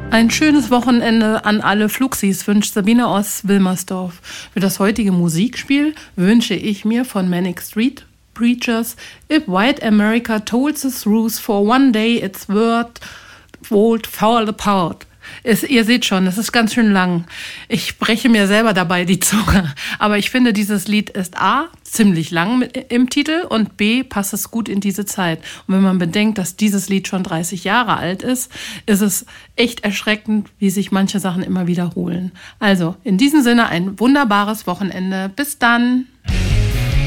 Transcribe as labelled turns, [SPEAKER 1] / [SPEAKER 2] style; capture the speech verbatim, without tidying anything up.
[SPEAKER 1] Ein schönes Wochenende an alle Fluxis wünscht Sabine aus Wilmersdorf. Für das heutige Musikspiel wünsche ich mir von Manic Street Preachers If White America told the truth for one day its word would fall apart. Es, ihr seht schon, es ist ganz schön lang. Ich breche mir selber dabei die Zunge. Aber ich finde, dieses Lied ist A, ziemlich lang mit, im Titel und B, passt es gut in diese Zeit. Und wenn man bedenkt, dass dieses Lied schon dreißig Jahre alt ist, ist es echt erschreckend, wie sich manche Sachen immer wiederholen. Also, in diesem Sinne ein wunderbares Wochenende. Bis dann!